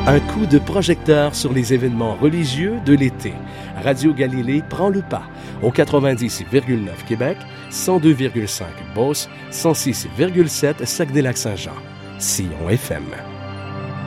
Un coup de projecteur sur les événements religieux de l'été. Radio Galilée prend le pas au 90,9 Québec, 102,5 Beauce, 106,7 Saguenay-Lac-Saint-Jean. Sillon FM.